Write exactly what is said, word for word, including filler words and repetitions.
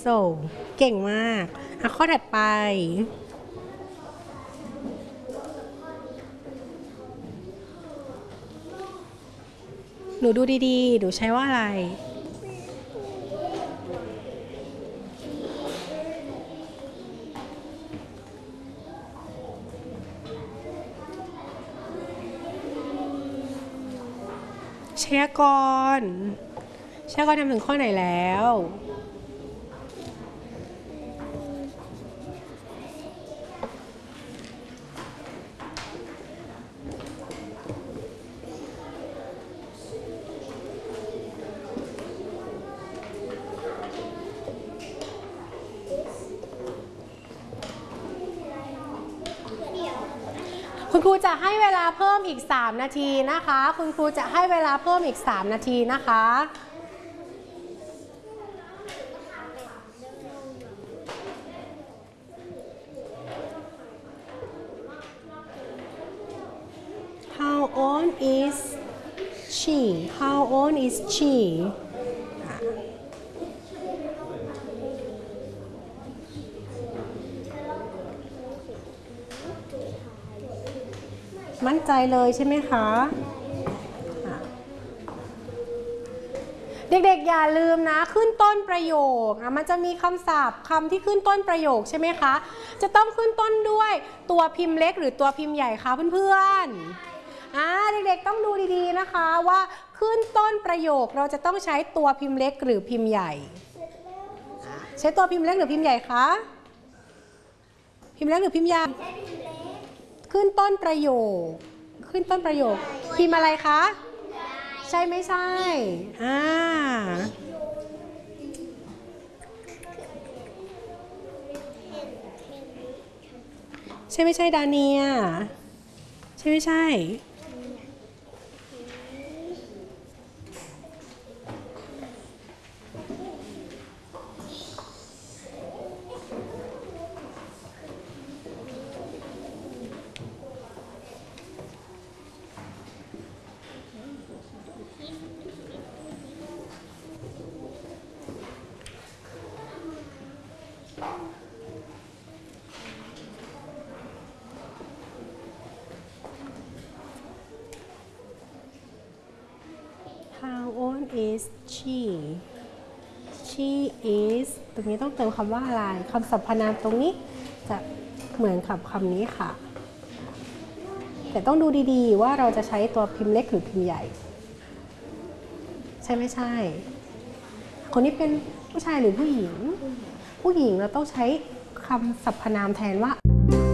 so เก่งมากอ่ะข้อถัดไปหนูดูดีๆหนูใช้ว่าอะไรชยากรชยากรทำถึงข้อไหนแล้วคุณครูจะให้เวลาเพิ่มอีกสามนาทีนะคะคุณครูจะให้เวลาเพิ่มอีกสามนาทีนะคะ How old is she How old is she มั่นใจเลยใช่ไหมคะเด็กๆอย่าลืมนะขึ้นต้นประโยคนะมันจะมีคำศัพท์คำที่ขึ้นต้นประโยคใช่ไหมคะจะต้องขึ้นต้นด้วยตัวพิมพ์เล็กหรือตัวพิมพ์ใหญ่คะเพื่อนๆอ่าเด็กๆต้องดูดีๆนะคะว่าขึ้นต้นประโยคเราจะต้องใช้ตัวพิมพ์เล็กหรือพิมพ์ใหญ่ใช้ตัวพิมพ์เล็กหรือพิมพ์ใหญ่คะพิมพ์เล็กหรือพิมพ์ใหญ่ขึ้นต้นประโยคขึ้นต้นประโยคพิมพ์อะไรคะใช่ไม่ใช่อ่าใช่ไม่ใช่ดาเนียใช่ไม่ใช่ How old is she she is ตรงนี้ต้องเติมคำว่าอะไรคำสรรพนามตรงนี้จะเหมือนกับคำนี้ค่ะแต่ต้องดูดีๆว่าเราจะใช้ตัวพิมพ์เล็กหรือพิมพ์ใหญ่ใช่ไม่ใช่คนนี้เป็นผู้ชายหรือผู้หญิงผู้หญิงเราต้องใช้คำสรรพนามแทนว่า